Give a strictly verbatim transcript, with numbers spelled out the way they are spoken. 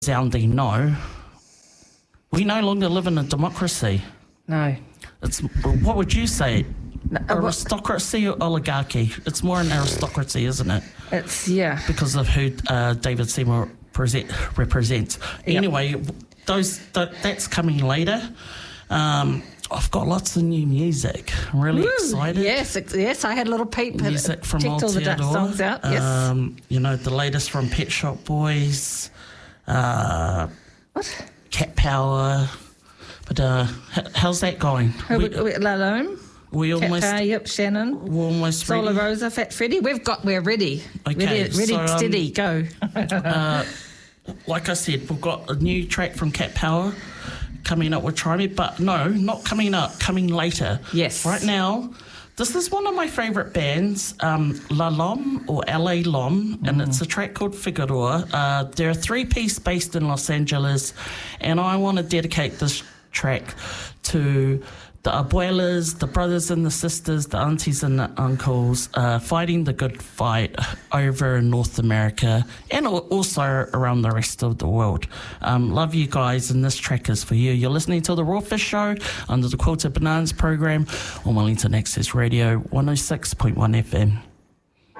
resounding no. We no longer live in a democracy. No. It's what would you say? No, uh, Aristocracy or oligarchy? It's more an aristocracy, isn't it? It's, yeah. Because of who uh, David Seymour present, represents. Yep. Anyway, those th- that's coming later. Um, I've got lots of new music. I'm really Woo, excited. Yes, ex- yes. I had a little peep. Music from checked all the da- Aotearoa. songs out. Yes. Um, you know, the latest from Pet Shop Boys. Uh, what? Cat Power. But uh, h- how's that going? Who, we, we, Lalome. we Cat almost, Power, yep, Shannon. we're almost Solar ready. Rosa, Fat Freddy. We've got, we're ready. Okay, ready, ready so, um, steady, go. uh, like I said, we've got a new track from Cat Power coming up with Try Me, but no, not coming up, coming later. Yes. Right now, this is one of my favourite bands, um, La Lom or L A Lom, and Mm. it's a track called Figueroa. Uh, they're a three-piece based in Los Angeles, and I want to dedicate this track to the abuelas, the brothers and the sisters, the aunties and the uncles, uh, fighting the good fight over in North America and al- also around the rest of the world. Um, love you guys, and this track is for you. You're listening to The Raw Fish Show under the Quilted Bananas program on Wellington Access Radio one oh six point one F M.